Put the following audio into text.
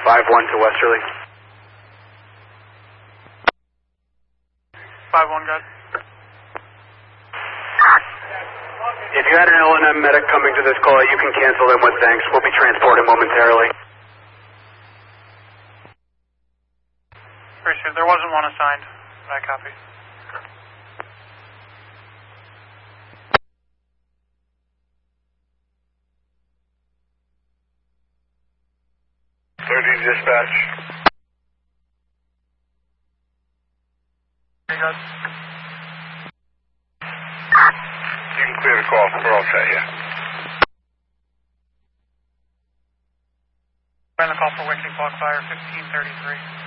5-1 to Westerly. 5-1, good. If you had an L&M medic coming to this call, you can cancel them with thanks. We'll be transporting momentarily. Appreciate it. There wasn't one assigned. I copy. Dispatch. Very good. You can clear the call. We're all set, yeah. Ran the call for Wicked Clock Fire, 1533.